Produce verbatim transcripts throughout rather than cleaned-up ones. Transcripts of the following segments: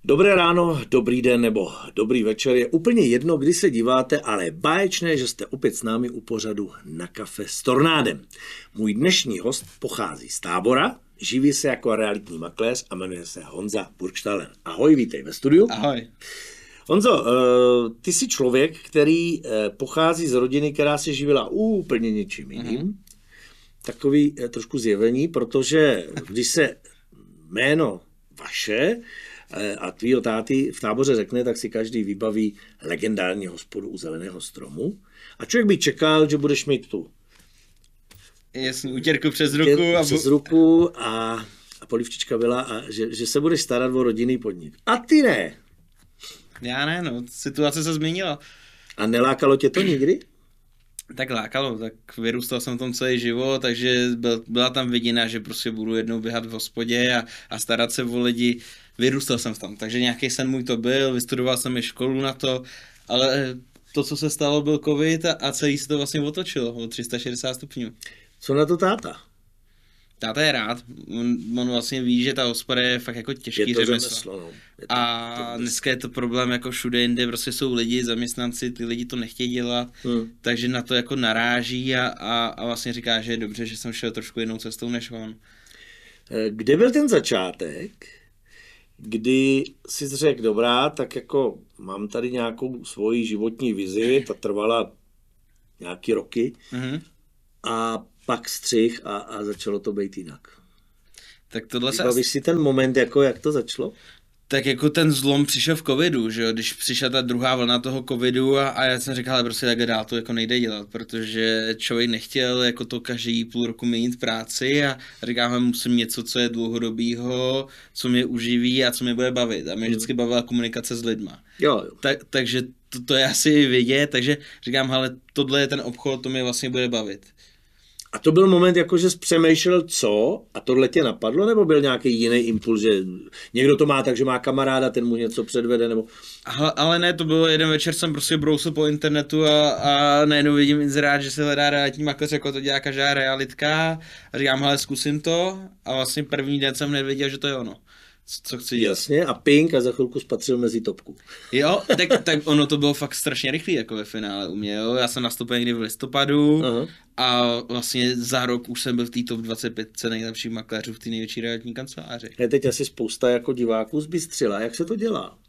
Dobré ráno, dobrý den nebo dobrý večer, je úplně jedno, kdy se díváte, ale báječné, že jste opět s námi u pořadu Na kafe s Tornádem. Můj dnešní host pochází z Tábora, živí se jako realitní makléř a jmenuje se Honza Burgstahler. Ahoj, vítej ve studiu. Ahoj. Honzo, ty jsi člověk, který pochází z rodiny, která se živila úplně něčím jiným. Mm-hmm. Takový trošku zjevení, protože když se jméno vaše a tvýho táty v Táboře řekne, tak si každý vybaví legendární hospodu u Zeleného stromu. A člověk by čekal, že budeš mít tu jasný útěrku přes ruku. A přes ruku a, a polivčička byla a že, že se budeš starat o rodinný podnik. A ty ne. Já ne, no, situace se změnila. A nelákalo tě to nikdy? Tak lákalo, tak vyrůstal jsem v tom celý život, takže byl, byla tam vidina, že prostě budu jednou běhat v hospodě a, a starat se o lidi. Vyrůstal jsem v tom, takže nějaký sen můj to byl, vystudoval jsem i školu na to, ale to, co se stalo, byl covid a, a celý se to vlastně otočilo o tři sta šedesát stupňů. Co na to táta? Táta je rád, on, on vlastně ví, že ta hospoda je fakt jako těžký řemeslo. No. A dneska je to problém jako všude jinde, prostě jsou lidi, zaměstnanci, ty lidi to nechtějí dělat, hmm. takže na to jako naráží a, a, a vlastně říká, že je dobře, že jsem šel trošku jinou cestou než on. Kde byl ten začátek, kdy jsi řekl, dobrá, tak jako mám tady nějakou svoji životní vizi, ta trvala nějaký roky hmm. a pak střih a, a začalo to být jinak. Tak tohle se... Vybavíš si ten moment, jako jak to začalo? Tak jako ten zlom přišel v covidu, že jo, když přišla ta druhá vlna toho covidu a, a já jsem říkal, ale prostě tak dál to jako nejde dělat, protože člověk nechtěl jako to každý půl roku měnit práci a říkáme, musím něco, co je dlouhodobýho, co mě uživí a co mě bude bavit. A mě vždycky bavila komunikace s lidma. Jo, jo. Tak, takže to, to je asi vidět, takže říkám, hele, tohle je ten obchod, to mě vlastně bude bavit. A to byl moment, jako že jsi přemýšlel co a tohle tě napadlo, nebo byl nějaký jiný impuls, že někdo to má tak, že má kamaráda, ten mu něco předvede, nebo... Ale, ale ne, to bylo jeden večer, jsem prostě brousil po internetu a, a najednou vidím inzerát, že se hledá realitní makléř, jako to dělá každá realitka a říkám, hele, zkusím to a vlastně první den jsem hned věděl, že to je ono. Co chci dělat. Jasně, a pink a za chvilku spatřil mezi topku. Jo, tak, tak ono to bylo fakt strašně rychlý jako ve finále u mě, jo. Já jsem nastoupil někdy v listopadu Aha. a vlastně za rok už jsem byl v té top dvacet pět nejlepších makléřů v té největší realitní kanceláři. Je teď asi spousta jako diváků zbystřila. Jak se to dělá?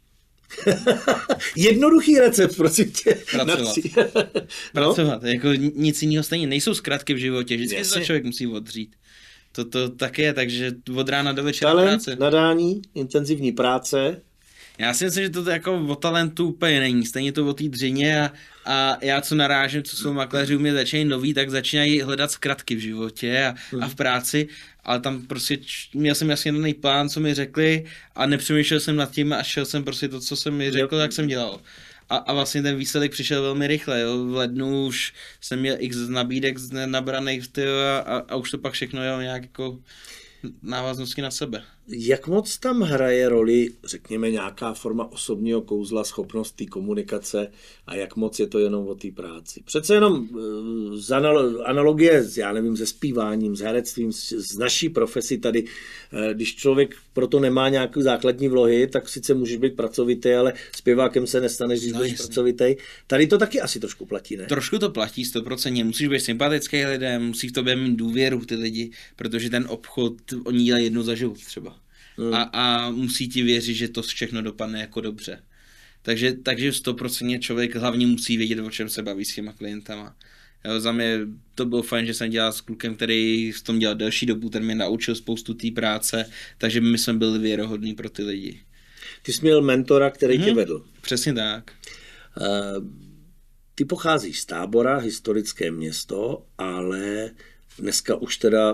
Jednoduchý recept, prosím tě. Pracovat. no? Pracovat, jako nic jiného stejně. Nejsou zkratky v životě, vždycky se člověk musí odřít. To, to tak je, takže od rána do večera Talent, práce. nadání, intenzivní práce. Já si myslím, že to jako o talentu úplně není, stejně to o té dřině a, a já co narážím, co jsou makléři u mě začínají noví, tak začínají hledat zkratky v životě a, hmm. a v práci, ale tam prostě měl jsem jasně daný plán, co mi řekli a nepřemýšlel jsem nad tím a šel jsem prostě to, co jsem mi řekl, tak jsem dělal. A, a vlastně ten výsledek přišel velmi rychle, jo. V lednu už jsem měl x nabídek nabraných a, a, a už to pak všechno jelo nějak jako návaznosti na sebe. Jak moc tam hraje roli, řekněme, nějaká forma osobního kouzla, schopnost té komunikace a jak moc je to jenom o té práci? Přece jenom z analogie, já nevím, se zpíváním, s herectvím, z naší profesi tady, když člověk proto nemá nějaké základní vlohy, tak sice můžeš být pracovitý, ale zpěvákem se nestaneš, když no, budeš pracovitý. Tady to taky asi trošku platí, ne? Trošku to platí, sto procent. Musíš být sympatický lidem, musí v tobě mít důvěru ty lidi, protože ten obchod, oni dělají jednou za život třeba. Hmm. A, a musí ti věřit, že to všechno dopadne jako dobře. Takže, takže sto procent člověk hlavně musí vědět, o čem se baví s těma klientama. Jo, za mě to bylo fajn, že jsem dělal s klukem, který v tom dělal delší dobu, ten mě naučil spoustu té práce, takže my jsme byli věrohodní pro ty lidi. Ty jsi měl mentora, který hmm. tě vedl. Přesně tak. Uh, ty pocházíš z Tábora, historické město, ale dneska už teda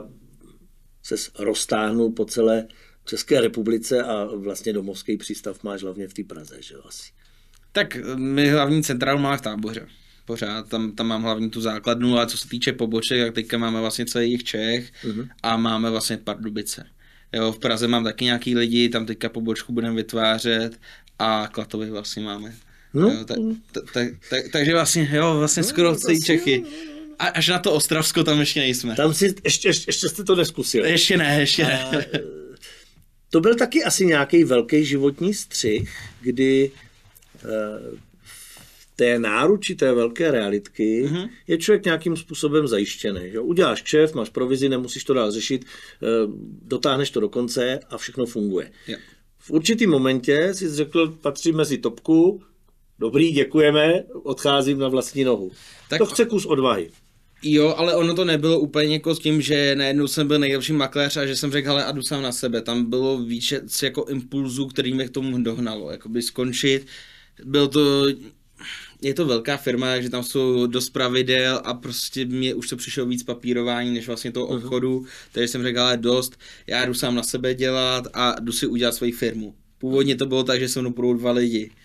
ses roztáhnul po celé České republice a vlastně domovský přístav máš hlavně v té Praze, že jo asi? Tak my hlavní centrálu máme v Táboře. Pořád, tam, tam mám hlavní tu základnu, a co se týče poboček, tak teďka máme vlastně celý jich Čech uh-huh. a máme vlastně Pardubice. Jo, v Praze mám taky nějaký lidi, tam teďka pobočku budeme vytvářet a Klatovy vlastně máme. No. Jo, tak, tak, tak, tak, takže vlastně, jo, vlastně no, skoro celý Čechy. A až na to Ostravsko tam ještě nejsme. Tam si, ještě, ještě, ještě jste to neskusili. Ještě ne, ještě ne. A... to byl taky asi nějaký velký životní střih, kdy v té náruči té velké realitky mm-hmm. je člověk nějakým způsobem zajištěný. Že? Uděláš kšeft, máš provizi, nemusíš to dál řešit, dotáhneš to do konce a všechno funguje. Yeah. V určitým momentě jsi řekl, patří mezi topku, dobrý, děkujeme, odcházím na vlastní nohu. Tak to chce kus odvahy. Jo, ale ono to nebylo úplně jako s tím, že najednou jsem byl nejlepší makléř a že jsem řekl, hele, a jdu sám na sebe. Tam bylo víc jako impulzů, který mě k tomu dohnalo, jakoby skončit. Byl to, je to velká firma, takže tam jsou dost pravidel a prostě mě už to přišlo víc papírování, než vlastně toho obchodu. Uh-huh. Takže jsem řekl, ale dost, já jdu sám na sebe dělat a jdu si udělat svoji firmu. Původně to bylo tak, že se mnou půjdou dva lidi.